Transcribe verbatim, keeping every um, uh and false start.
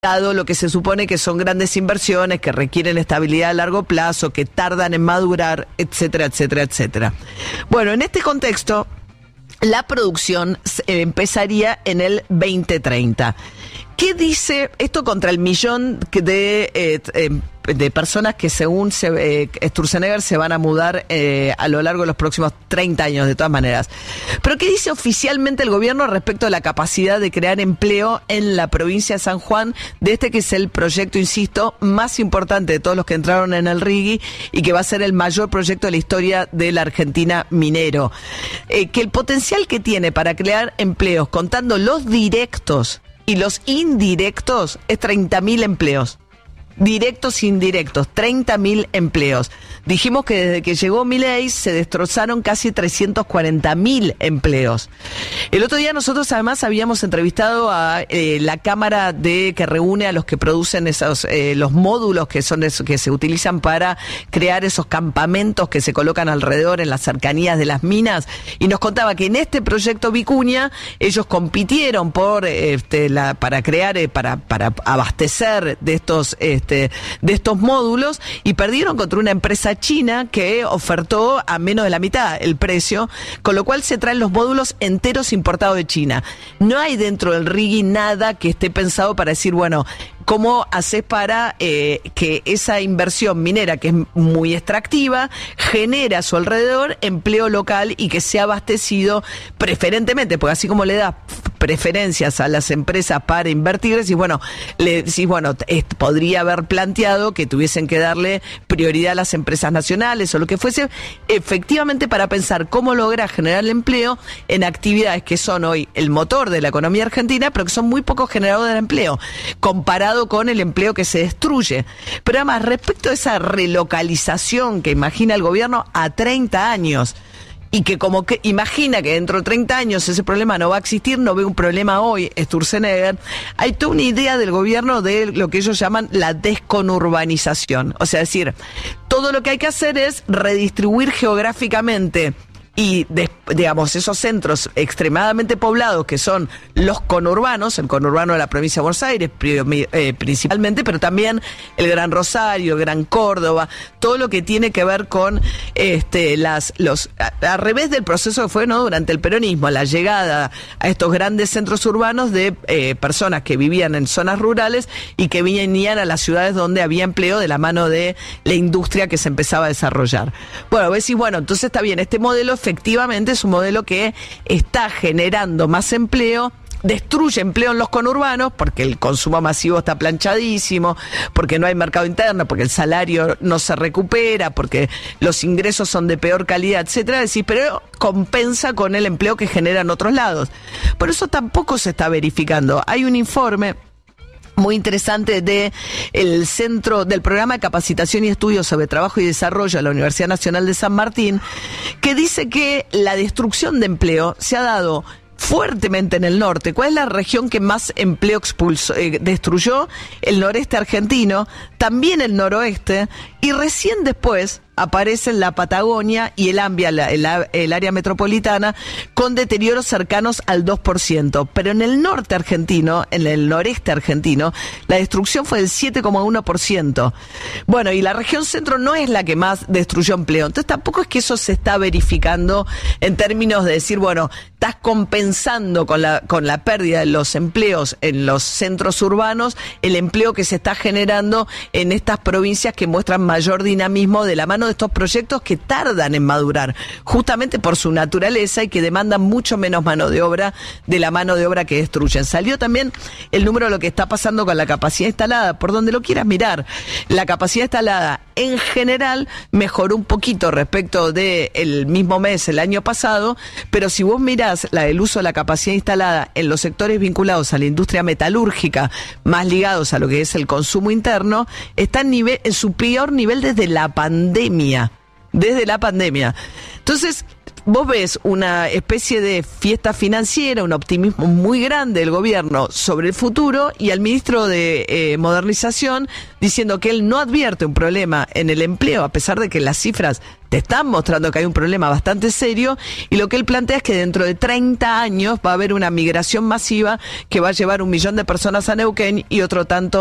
dado lo que se supone que son grandes inversiones que requieren estabilidad a largo plazo, que tardan en madurar, etcétera, etcétera, etcétera. Bueno, en este contexto, la producción empezaría en el veinte treinta. ¿Qué dice esto contra el millón de, eh, eh, de personas que según se, eh, Sturzenegger se van a mudar eh, a lo largo de los próximos treinta años, de todas maneras? Pero ¿qué dice oficialmente el gobierno respecto a la capacidad de crear empleo en la provincia de San Juan, de este que es el proyecto, insisto, más importante de todos los que entraron en el RIGI y que va a ser el mayor proyecto de la historia de la Argentina minero? Eh, que el potencial que tiene para crear empleos, contando los directos y los indirectos, es treinta mil empleos. Directos e indirectos, treinta mil empleos. Dijimos que desde que llegó Milei se destrozaron casi trescientos cuarenta mil empleos. El otro día nosotros además habíamos entrevistado a eh, la cámara de que reúne a los que producen esos eh, los módulos que son esos, que se utilizan para crear esos campamentos que se colocan alrededor en las cercanías de las minas, y nos contaba que en este proyecto Vicuña ellos compitieron por este, la, para crear eh, para para abastecer de estos eh, Este, de estos módulos, y perdieron contra una empresa china que ofertó a menos de la mitad el precio, con lo cual se traen los módulos enteros importados de China. No hay dentro del RIGI nada que esté pensado para decir, bueno, ¿cómo haces para eh, que esa inversión minera, que es muy extractiva, genere a su alrededor empleo local y que sea abastecido preferentemente? Porque así como le da preferencias a las empresas para invertir, decís, bueno, le decís, bueno, eh, podría haber planteado que tuviesen que darle prioridad a las empresas nacionales o lo que fuese, efectivamente para pensar cómo lograr generar el empleo en actividades que son hoy el motor de la economía argentina, pero que son muy poco generadoras de empleo, comparado con el empleo que se destruye. Pero además, respecto a esa relocalización que imagina el gobierno a treinta años, y que como que imagina que dentro de treinta años ese problema no va a existir, no ve un problema hoy, Sturzenegger, hay toda una idea del gobierno de lo que ellos llaman la desconurbanización. O sea, es decir, todo lo que hay que hacer es redistribuir geográficamente y, de, digamos, esos centros extremadamente poblados que son los conurbanos, el conurbano de la provincia de Buenos Aires eh, principalmente, pero también el Gran Rosario, el Gran Córdoba, todo lo que tiene que ver con este las los a, al revés del proceso que fue, ¿no?, durante el peronismo, la llegada a estos grandes centros urbanos de eh, personas que vivían en zonas rurales y que venían a las ciudades donde había empleo de la mano de la industria que se empezaba a desarrollar. Bueno, decís, bueno, entonces está bien, este modelo efectivamente es un modelo que está generando más empleo, destruye empleo en los conurbanos porque el consumo masivo está planchadísimo, porque no hay mercado interno, porque el salario no se recupera, porque los ingresos son de peor calidad, etcétera. Decís, pero compensa con el empleo que genera en otros lados. Por eso tampoco se está verificando. Hay un informe muy interesante de el centro del programa de capacitación y estudios sobre trabajo y desarrollo de la Universidad Nacional de San Martín, que dice que la destrucción de empleo se ha dado fuertemente en el norte. ¿Cuál es la región que más empleo expulsó, eh, destruyó? El noreste argentino, también el noroeste, y recién después aparecen la Patagonia y el AMBA, la, el, el área metropolitana, con deterioros cercanos al dos por ciento. Pero en el norte argentino, en el noreste argentino, la destrucción fue del siete coma uno por ciento. Bueno, y la región centro no es la que más destruyó empleo. Entonces tampoco es que eso se está verificando en términos de decir, bueno, estás compensando con la, con la pérdida de los empleos en los centros urbanos, el empleo que se está generando en estas provincias que muestran mayor dinamismo de la mano de estos proyectos que tardan en madurar, justamente por su naturaleza, y que demandan mucho menos mano de obra de la mano de obra que destruyen. Salió también el número de lo que está pasando con la capacidad instalada, por donde lo quieras mirar. La capacidad instalada en general mejoró un poquito respecto del mismo mes el año pasado, pero si vos mirás la del uso de la capacidad instalada en los sectores vinculados a la industria metalúrgica, más ligados a lo que es el consumo interno, está en, nivel, en su peor nivel desde la pandemia. Desde la pandemia. Entonces, vos ves una especie de fiesta financiera, un optimismo muy grande del gobierno sobre el futuro y al ministro de eh, Modernización diciendo que él no advierte un problema en el empleo, a pesar de que las cifras te están mostrando que hay un problema bastante serio, y lo que él plantea es que dentro de treinta años va a haber una migración masiva que va a llevar un millón de personas a Neuquén y otro tanto